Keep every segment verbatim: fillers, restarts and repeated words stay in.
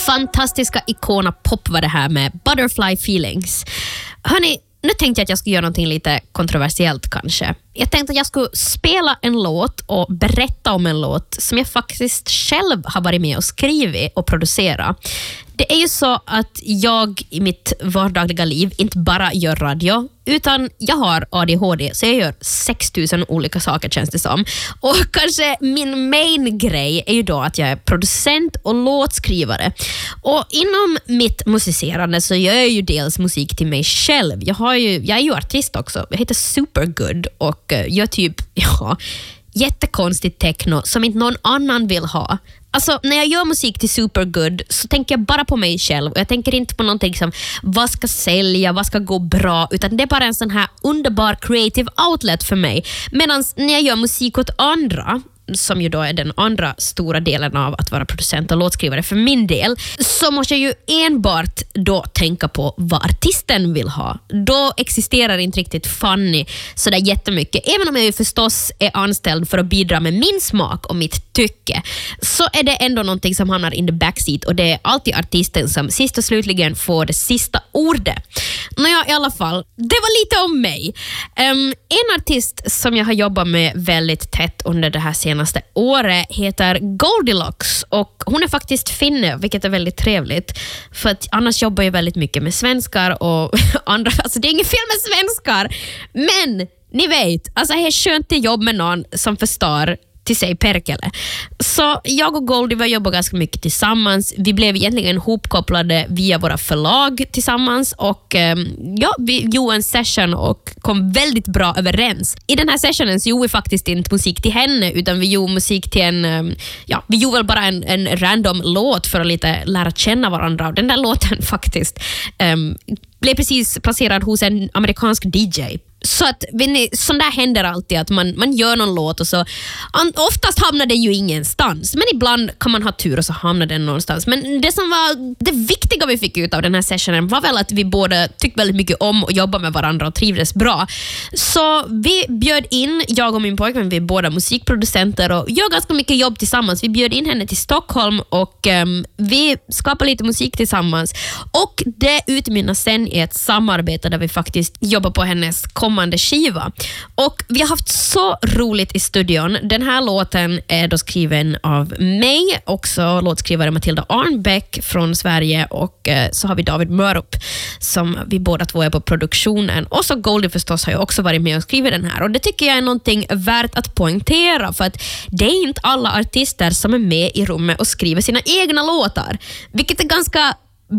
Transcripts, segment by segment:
fantastiska Icona Pop var det här med Butterfly Feelings. Hörni, nu tänkte jag att jag skulle göra någonting lite kontroversiellt kanske. Jag tänkte att jag skulle spela en låt och berätta om en låt som jag faktiskt själv har varit med och skrivit och producerat. Det är ju så att jag i mitt vardagliga liv inte bara gör radio, utan jag har A D H D, så jag gör sex tusen olika saker känns det som. Och kanske min main grej är ju då att jag är producent och låtskrivare. Och inom mitt musicerande så gör jag ju dels musik till mig själv. Jag, har ju, jag är ju artist också. Jag heter Supergood och gör typ ja, jättekonstigt techno som inte någon annan vill ha. Alltså, när jag gör musik till Supergood så tänker jag bara på mig själv och jag tänker inte på någonting som vad ska sälja, vad ska gå bra, utan det är bara en sån här underbar creative outlet för mig. Medan när jag gör musik åt andra, som ju då är den andra stora delen av att vara producent och låtskrivare för min del, så måste jag ju enbart då tänka på vad artisten vill ha. Då existerar inte riktigt Fanny så där jättemycket. Även om jag ju förstås är anställd för att bidra med min smak och mitt tycke, så är det ändå någonting som hamnar in the backseat och det är alltid artisten som sist och slutligen får det sista ordet. Nåja, i alla fall, det var lite om mig. Um, en artist som jag har jobbat med väldigt tätt under det här senaste året heter Goldilocks och hon är faktiskt finne, vilket är väldigt trevligt för att annars jobbar jag väldigt mycket med svenskar och andra, alltså det är inget fel med svenskar, men ni vet, alltså det är skönt att jobba med någon som förstår till sig perkele. Så jag och Goldie var jobbar ganska mycket tillsammans. Vi blev egentligen ihopkopplade via våra förlag tillsammans och ja, vi gjorde en session och kom väldigt bra överens. I den här sessionen så gjorde vi faktiskt inte musik till henne utan vi gjorde musik till en, ja, vi gjorde väl bara en, en random låt för att lite lära känna varandra och den där låten faktiskt um, blev precis placerad hos en amerikansk D J. Så att sånt där händer alltid att man, man gör någon låt och så oftast hamnar den ju ingenstans, men ibland kan man ha tur och så hamnar den någonstans. Men det som var det viktiga vi fick ut av den här sessionen var väl att vi båda tyckte väldigt mycket om att jobba med varandra och trivdes bra. Så vi bjöd in, jag och min pojkvän, vi är båda musikproducenter och gör ganska mycket jobb tillsammans. Vi bjöd in henne till Stockholm och um, vi skapade lite musik tillsammans och det utmynnar sen i ett samarbete där vi faktiskt jobbar på hennes kommande skiva. Och vi har haft så roligt i studion. Den här låten är då skriven av mig, också låtskrivare Matilda Arnbeck från Sverige och eh, så har vi David Mörup som vi båda två är på produktionen. Och så Goldie förstås har ju också varit med och skrivit den här och det tycker jag är någonting värt att poängtera för att det är inte alla artister som är med i rummet och skriver sina egna låtar, vilket är ganska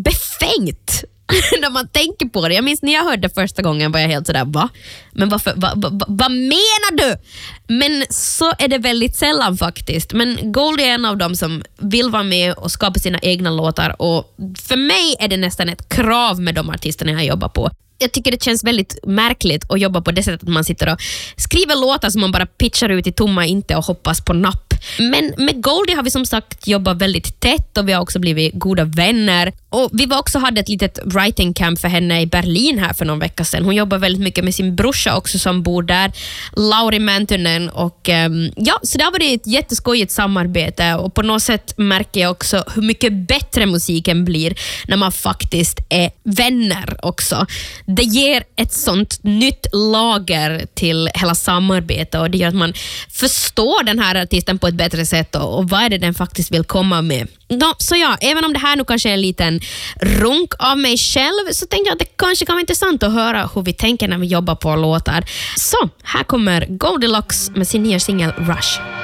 befängt när man tänker på det. Jag minns när jag hörde det första gången var jag helt sådär, va? Men varför, va, va, va, vad menar du? Men så är det väldigt sällan faktiskt. Men Goldie är en av dem som vill vara med och skapa sina egna låtar och för mig är det nästan ett krav med de artisterna jag jobbar på. Jag tycker det känns väldigt märkligt att jobba på det sättet att man sitter och skriver låtar som man bara pitchar ut i tomma inte och hoppas på napp. Men med Goldie har vi som sagt jobbat väldigt tätt och vi har också blivit goda vänner. Och vi var också hade ett litet writing camp för henne i Berlin här för någon vecka sedan. Hon jobbar väldigt mycket med sin brorsa också som bor där, Lauri Mäntynen. Och um, ja, så det har varit ett jätteskojigt samarbete och på något sätt märker jag också hur mycket bättre musiken blir när man faktiskt är vänner också. Det ger ett sånt nytt lager till hela samarbetet och det gör att man förstår den här artisten på ett bättre sätt och, och vad är det den faktiskt vill komma med. No, så ja, även om det här nu kanske är en liten runk av mig själv så tänkte jag att det kanske kan vara intressant att höra hur vi tänker när vi jobbar på låtar. Så, här kommer Goldilocks med sin nya singel Rush.